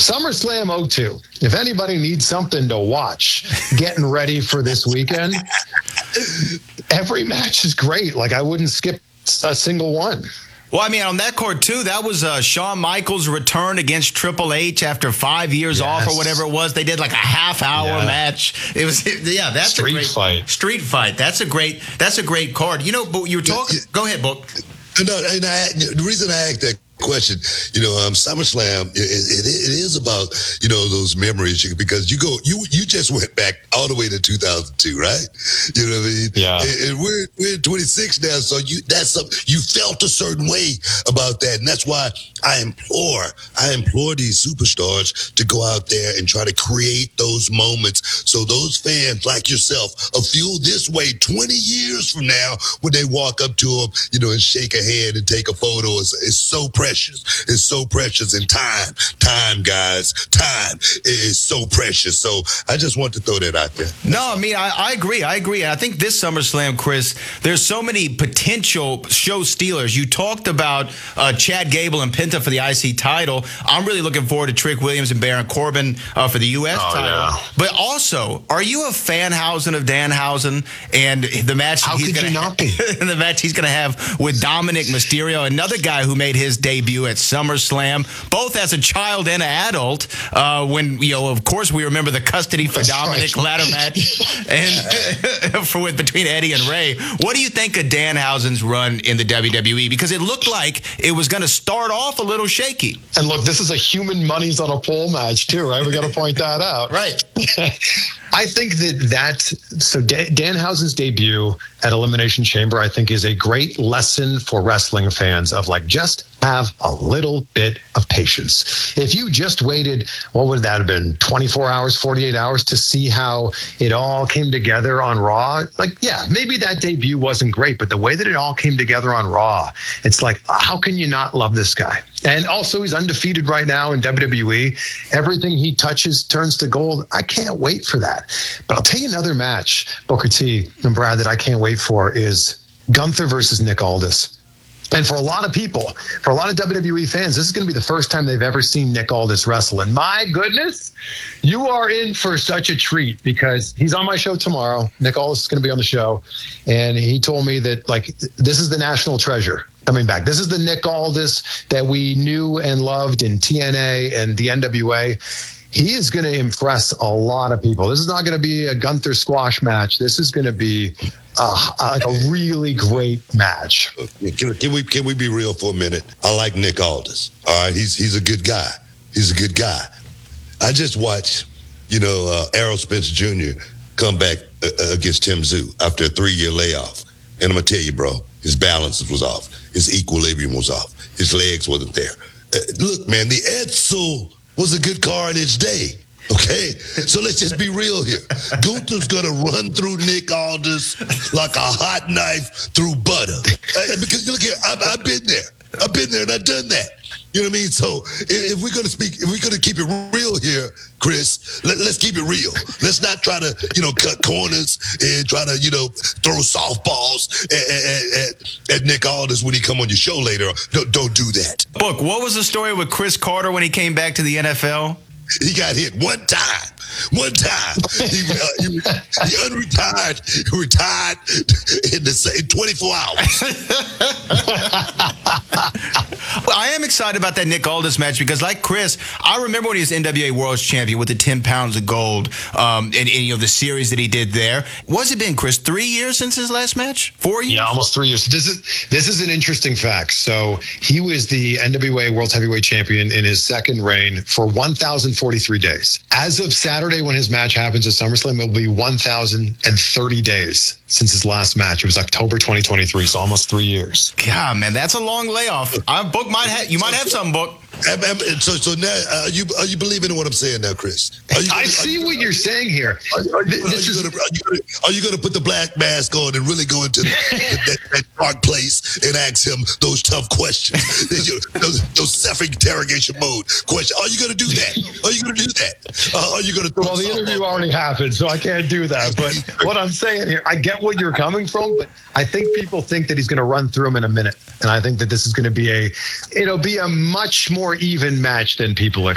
SummerSlam '02. If anybody needs something to watch, getting ready for this weekend, every match is great. Like, I wouldn't skip a single one. Well, I mean, on that card, too, that was Shawn Michaels' return against Triple H after 5 years off or whatever it was. They did like a half-hour match. It was, that's Street a great fight. Street fight. That's a great card. You know, but you were talking. Go ahead, Book. No, and the reason I asked that question, SummerSlam, it is about, those memories, because you just went back all the way to 2002, right? You know what I mean? Yeah. And we're 26 now, so you felt a certain way about that, and that's why I implore these superstars to go out there and try to create those moments, so those fans like yourself will feel this way 20 years from now when they walk up to them, and shake a hand and take a photo. It's so precious. It's so precious. And time, guys, time is so precious. So I just want to throw that out there. No, I mean, I agree. And I think this SummerSlam, Chris, there's so many potential show stealers. You talked about Chad Gable and Penta for the IC title. I'm really looking forward to Trick Williams and Baron Corbin for the U.S. title. Yeah. But also, are you a Fanhausen of Danhausen? And the match the match he's going to have with Dominic Mysterio, another guy who made his debut at SummerSlam, both as a child and an adult, when, of course, we remember the custody for Dominic ladder match and between Eddie and Ray. What do you think of Danhausen's run in the WWE? Because it looked like it was going to start off a little shaky. And look, this is a human monies on a pole match too, right? We got to point that out. Right. I think so Danhausen's debut at Elimination Chamber, I think, is a great lesson for wrestling fans of, like, just have a little bit of patience. If you just waited, what would that have been, 24 hours, 48 hours to see how it all came together on Raw? Like, yeah, maybe that debut wasn't great, but the way that it all came together on Raw, it's like, how can you not love this guy? And also, he's undefeated right now in WWE. Everything he touches turns to gold. I can't wait for that. But I'll tell you another match, Booker T and Brad, that I can't wait for is Gunther versus Nick Aldis. And for a lot of people, for a lot of WWE fans, this is going to be the first time they've ever seen Nick Aldis wrestle. And my goodness, you are in for such a treat, because he's on my show tomorrow. Nick Aldis is going to be on the show. And he told me that, like, this is the national treasure coming back. This is the Nick Aldis that we knew and loved in TNA and the NWA. He is going to impress a lot of people. This is not going to be a Gunther squash match. This is going to be like a really great match. Can we be real for a minute? I like Nick Aldis. All right, he's a good guy. He's a good guy. I just watched, Errol Spence Jr. come back against Tim Tszyu after a 3-year layoff. And I'm going to tell you, bro, his balance was off. His equilibrium was off. His legs wasn't there. Look, man, the Edsel was a good card its day. Okay, so let's just be real here. Gunther's gonna run through Nick Aldis like a hot knife through butter. Because look here, I've been there and I've done that. You know what I mean? So if we're gonna keep it real here, Chris, let's keep it real. Let's not try to, cut corners and try to, throw softballs at Nick Aldis when he come on your show later. Don't do that. Book, what was the story with Chris Carter when he came back to the NFL? He got hit one time. He unretired, retired in 24 hours. Well, I am excited about that Nick Aldis match because, like Chris, I remember when he was NWA World's Champion with the 10 pounds of gold and the series that he did there. What's it been, Chris, 3 years since his last match? 4 years? Yeah, almost 3 years. This is an interesting fact. So he was the NWA World Heavyweight Champion in his second reign for 1,043 days. As of Saturday, when his match happens at SummerSlam, it will be 1,030 days since his last match. It was October 2023, so almost 3 years. God, man, that's a long layoff. Book might have something, Book. So now, are you believing in what I'm saying now, Chris? I see what you're saying here. Are you going to put the black mask on and really go into that dark place and ask him those tough questions, those self-interrogation mode questions? Are you going to do that? Are you going to do that? Are you going to? Well, the interview already happened, so I can't do that. But what I'm saying here, I get what you're coming from, but I think people think that he's going to run through him in a minute, and I think that this is going to be a much more even match than people